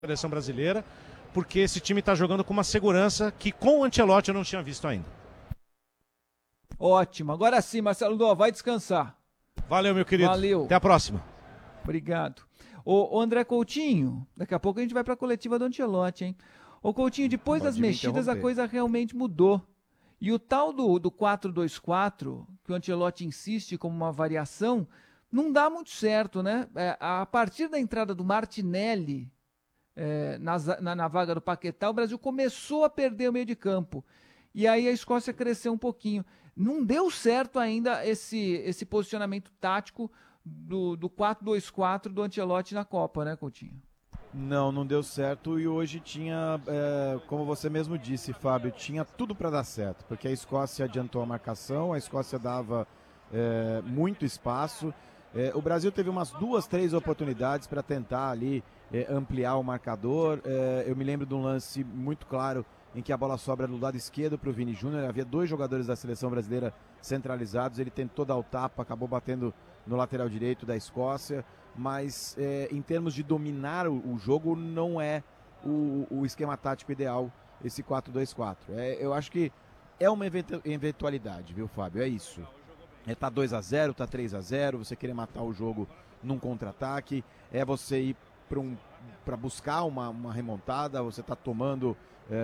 Seleção brasileira, porque esse time está jogando com uma segurança que com o Ancelotti eu não tinha visto ainda. Ótimo. Agora sim, Marcelo Dó, vai descansar. Valeu, meu querido. Valeu. Até a próxima. Obrigado. Ô André Coutinho, daqui a pouco a gente vai para a coletiva do Ancelotti, hein? Ô Coutinho, depois das mexidas a coisa realmente mudou. E o tal do 4-2-4, que o Ancelotti insiste como uma variação, não dá muito certo, né? A partir da entrada do Martinelli na vaga do Paquetá, o Brasil começou a perder o meio de campo. E aí a Escócia cresceu um pouquinho. Não deu certo ainda esse posicionamento tático do 4-2-4 do Ancelotti na Copa, né, Coutinho? Não deu certo e hoje tinha, como você mesmo disse, Fábio, tinha tudo para dar certo, porque a Escócia adiantou a marcação, a Escócia dava muito espaço. O Brasil teve umas 2, 3 oportunidades para tentar ali ampliar o marcador. Eu me lembro de um lance muito claro em que a bola sobra do lado esquerdo para o Vini Júnior. Havia 2 jogadores da seleção brasileira centralizados, ele tentou dar o tapa, acabou batendo no lateral direito da Escócia, mas em termos de dominar o jogo não é o esquema tático ideal, esse 4-2-4. Eu acho que é uma eventualidade, viu, Fábio? É isso. Tá 2-0, tá 3-0, você querer matar o jogo num contra-ataque, você ir para buscar uma remontada, você tá tomando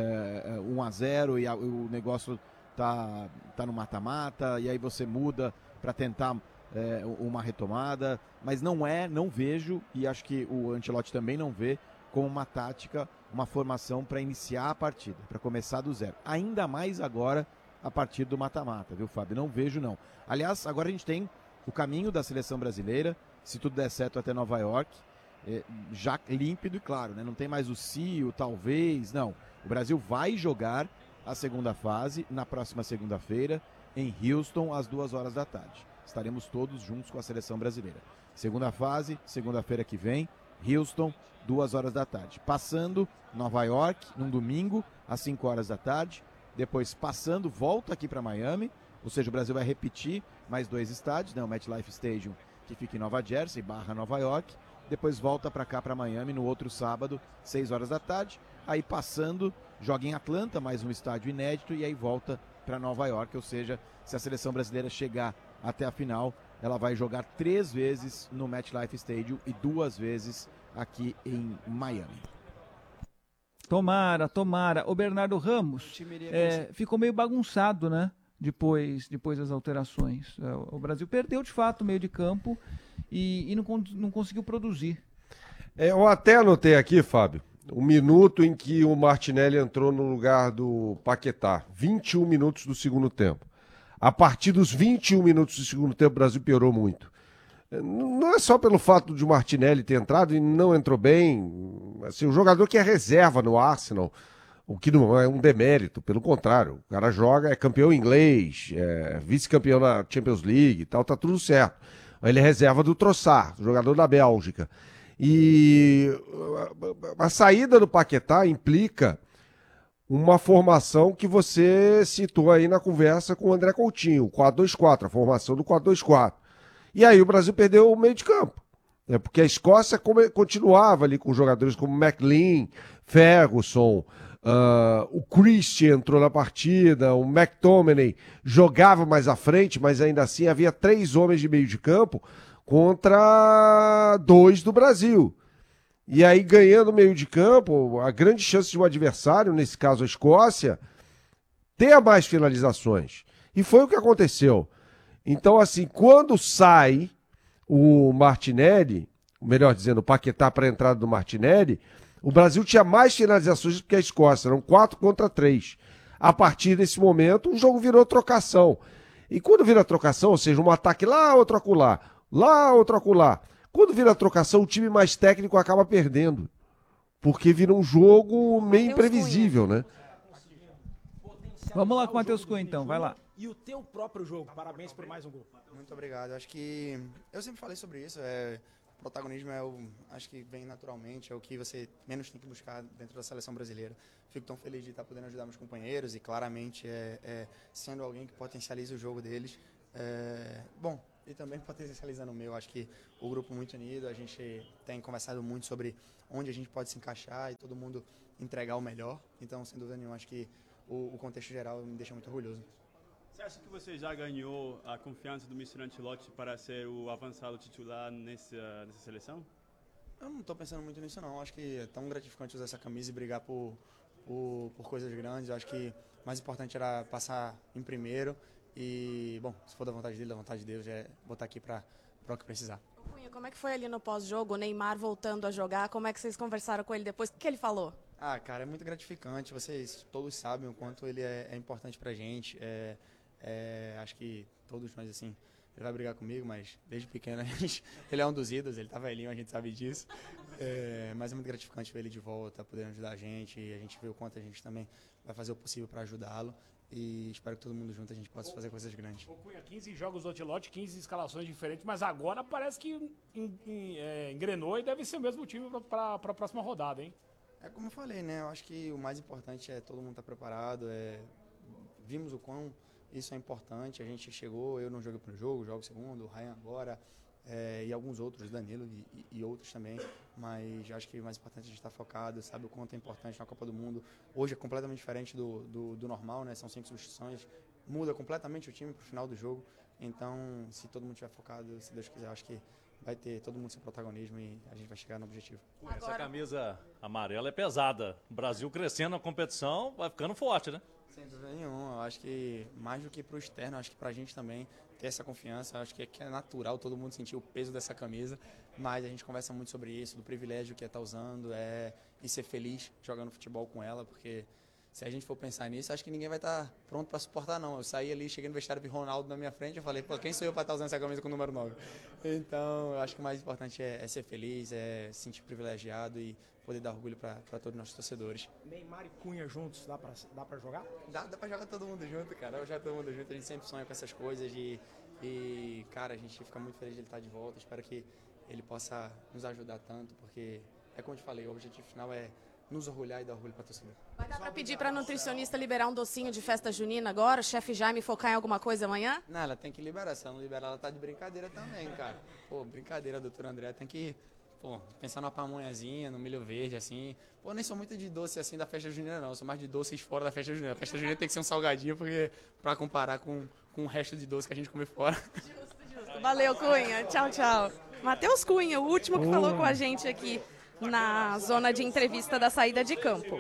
1-0 e o negócio tá no mata-mata, e aí você muda para tentar uma retomada, mas não vejo, e acho que o Ancelotti também não vê, como uma tática, uma formação para iniciar a partida, para começar do zero. Ainda mais agora, a partir do mata-mata, viu, Fábio? Não vejo, não. Aliás, agora a gente tem o caminho da seleção brasileira, se tudo der certo até Nova York, já límpido e claro, né? Não tem mais o se, o talvez, não. O Brasil vai jogar a segunda fase na próxima segunda-feira em Houston, às 2 horas da tarde. Estaremos todos juntos com a seleção brasileira. Segunda fase, segunda-feira que vem, Houston, 2 horas da tarde. Passando Nova York, num domingo, às 5 horas da tarde. Depois passando, volta aqui para Miami, ou seja, o Brasil vai repetir mais 2 estádios, né? O MetLife Stadium, que fica em Nova Jersey, / Nova York. Depois volta para cá, para Miami, no outro sábado, 6 horas da tarde. Aí passando, joga em Atlanta, mais um estádio inédito, e aí volta para Nova York, ou seja, se a seleção brasileira chegar até a final, ela vai jogar 3 vezes no MetLife Stadium e 2 vezes aqui em Miami. Tomara. O Bernardo Ramos ficou meio bagunçado, né? Depois das alterações. O Brasil perdeu, de fato, o meio de campo e não conseguiu produzir. Eu até anotei aqui, Fábio, o minuto em que o Martinelli entrou no lugar do Paquetá. 21 minutos do segundo tempo. A partir dos 21 minutos do segundo tempo, o Brasil piorou muito. Não é só pelo fato de o Martinelli ter entrado e não entrou bem. Assim, o jogador que é reserva no Arsenal, o que não é um demérito, pelo contrário. O cara joga, é campeão inglês, é vice-campeão da Champions League e tal, tá tudo certo. Ele é reserva do Trossard, jogador da Bélgica. E a saída do Paquetá implica uma formação que você citou aí na conversa com o André Coutinho, o 4-2-4, a formação do 4-2-4. E aí o Brasil perdeu o meio de campo. Porque a Escócia continuava ali com jogadores como McLean, Ferguson, o Christie entrou na partida, o McTominay jogava mais à frente, mas ainda assim havia 3 homens de meio de campo contra 2 do Brasil. E aí, ganhando o meio de campo, a grande chance de um adversário, nesse caso a Escócia, ter mais finalizações. E foi o que aconteceu. Então, assim, quando sai o Martinelli, melhor dizendo, o Paquetá para a entrada do Martinelli, o Brasil tinha mais finalizações do que a Escócia, eram 4 contra 3. A partir desse momento, o jogo virou trocação. E quando vira trocação, ou seja, um ataque lá, outro acolá, lá, outro acolá, quando vira trocação, o time mais técnico acaba perdendo. Porque vira um jogo meio imprevisível, né? Vamos lá com o Matheus Cunha, então, vai lá. E o teu próprio jogo, parabéns por mais um gol. Muito obrigado, acho que eu sempre falei sobre isso, o protagonismo acho que vem naturalmente, é o que você menos tem que buscar dentro da seleção brasileira. Fico tão feliz de estar podendo ajudar meus companheiros e claramente sendo alguém que potencializa o jogo deles. Bom, e também potencializando o meu. Acho que o grupo muito unido, a gente tem conversado muito sobre onde a gente pode se encaixar e todo mundo entregar o melhor. Então, sem dúvida nenhuma, acho que o contexto geral me deixa muito orgulhoso. Você acha que você já ganhou a confiança do Mr. Ancelotti para ser o avançado titular nessa seleção? Eu não estou pensando muito nisso, não. Acho que é tão gratificante usar essa camisa e brigar por coisas grandes. Eu acho que o mais importante era passar em primeiro. E, bom, se for da vontade dele, da vontade de Deus, é botar aqui para o que precisar. Cunha, como é que foi ali no pós-jogo, o Neymar voltando a jogar? Como é que vocês conversaram com ele depois? O que ele falou? Ah, cara, é muito gratificante. Vocês todos sabem o quanto ele é importante pra gente. Acho que todos nós, assim, ele vai brigar comigo, mas desde pequeno ele é um dos ídolos, ele tá velhinho, a gente sabe disso. Mas é muito gratificante ver ele de volta, podendo ajudar a gente. E a gente vê o quanto a gente também vai fazer o possível para ajudá-lo. E espero que todo mundo junto a gente possa fazer coisas grandes. O Cunha, 15 jogos do Ancelotti, 15 escalações diferentes, mas agora parece que engrenou e deve ser o mesmo time para a próxima rodada, hein? É como eu falei, né? Eu acho que o mais importante é todo mundo estar preparado. Vimos o quão isso é importante. A gente chegou, eu não joguei para o jogo o segundo, o Ryan agora, e alguns outros, Danilo e outros também. Mas acho que o mais importante é a gente estar focado, sabe o quanto é importante na Copa do Mundo. Hoje é completamente diferente do normal, né? São 5 substituições, muda completamente o time para o final do jogo. Então, se todo mundo estiver focado, se Deus quiser, acho que vai ter todo mundo seu protagonismo e a gente vai chegar no objetivo. Essa camisa amarela é pesada. O Brasil crescendo na competição, vai ficando forte, né? Sem dúvida nenhuma. Eu acho que mais do que para o externo, acho que para a gente também ter essa confiança. Eu acho que é natural todo mundo sentir o peso dessa camisa, mas a gente conversa muito sobre isso, do privilégio que é estar usando e ser feliz jogando futebol com ela, porque se a gente for pensar nisso, acho que ninguém vai estar pronto para suportar, não. Eu saí ali, cheguei no vestiário, vi Ronaldo na minha frente, eu falei, pô, quem sou eu para estar usando essa camisa com o número 9? Então, eu acho que o mais importante é ser feliz, é se sentir privilegiado e poder dar orgulho para todos os nossos torcedores. Neymar e Cunha juntos, dá para jogar? Dá para jogar todo mundo junto, cara. Jogar todo mundo junto, a gente sempre sonha com essas coisas e, cara, a gente fica muito feliz de ele estar de volta. Espero que ele possa nos ajudar tanto, porque é como eu te falei, o objetivo final é nos orgulhar e dar orgulho para a torcida. Vai dar para pedir para a nutricionista liberar um docinho de festa junina agora? O chefe Jaime focar em alguma coisa amanhã? Não, ela tem que liberar. Se ela não liberar, ela tá de brincadeira também, cara. Pô, brincadeira, doutor André. Tem que, pensar numa pamonhazinha, no milho verde, assim. Pô, nem sou muito de doce, assim, da festa junina, não. Eu sou mais de doces fora da festa junina. A festa junina tem que ser um salgadinho, porque para comparar com o resto de doce que a gente come fora. Justo. Valeu, Cunha. Tchau, tchau. Matheus Cunha, o último que falou com a gente aqui na zona de entrevista da saída de campo.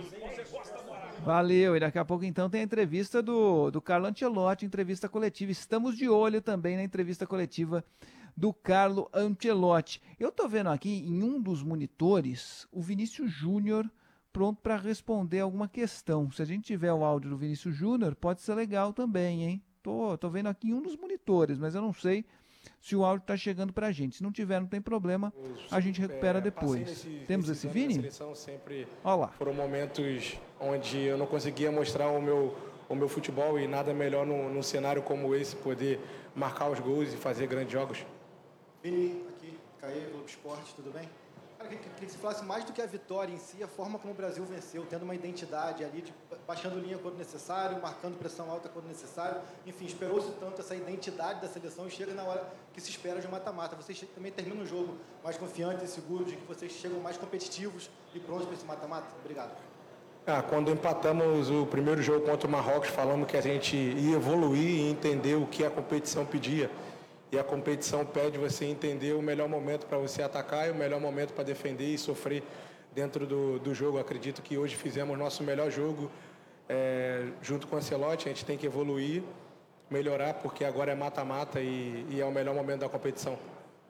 Valeu, e daqui a pouco então tem a entrevista do Carlo Ancelotti, entrevista coletiva. Estamos de olho também na entrevista coletiva do Carlo Ancelotti. Eu tô vendo aqui em um dos monitores o Vinícius Júnior pronto para responder alguma questão. Se a gente tiver o áudio do Vinícius Júnior, pode ser legal também, hein? Tô vendo aqui em um dos monitores, mas eu não sei se o áudio está chegando para a gente. Se não tiver, não tem problema, a gente recupera depois. Temos esse Vini? Seleção sempre Olha lá. Foram momentos onde eu não conseguia mostrar o meu futebol e nada melhor num cenário como esse, poder marcar os gols e fazer grandes jogos. Vini, aqui, Caê, Globo Esporte, tudo bem? Cara, queria que você falasse mais do que a vitória em si, a forma como o Brasil venceu, tendo uma identidade ali, baixando linha quando necessário, marcando pressão alta quando necessário. Enfim, esperou-se tanto essa identidade da seleção e chega na hora que se espera de um mata-mata. Vocês também terminam o jogo mais confiantes e seguros de que vocês chegam mais competitivos e prontos para esse mata-mata? Obrigado. Quando empatamos o primeiro jogo contra o Marrocos, falamos que a gente ia evoluir e entender o que a competição pedia. E a competição pede você entender o melhor momento para você atacar e o melhor momento para defender e sofrer dentro do jogo. Acredito que hoje fizemos nosso melhor jogo junto com o Ancelotti. A gente tem que evoluir, melhorar, porque agora é mata-mata e é o melhor momento da competição.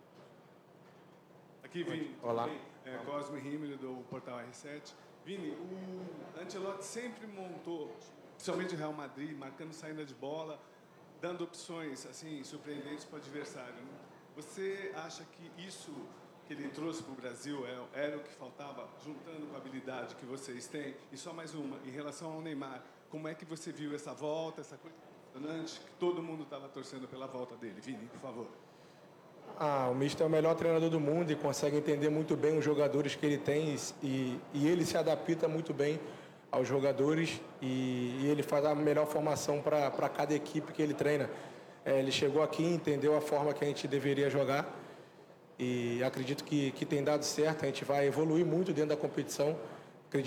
Aqui, Vini. Olá. Cosme Rímel, do Portal R7. Vini, o Ancelotti sempre montou, principalmente o Real Madrid, marcando saída de bola, dando opções assim surpreendentes para o adversário. Né? Você acha que isso que ele trouxe para o Brasil era o que faltava, juntando com a habilidade que vocês têm? E só mais uma, em relação ao Neymar, como é que você viu essa volta, essa coisa impressionante, que todo mundo estava torcendo pela volta dele? Vini, por favor. O Mister é o melhor treinador do mundo e consegue entender muito bem os jogadores que ele tem e ele se adapta muito bem aos jogadores e ele faz a melhor formação para cada equipe que ele treina. Ele chegou aqui, entendeu a forma que a gente deveria jogar e acredito que tem dado certo. A gente vai evoluir muito dentro da competição.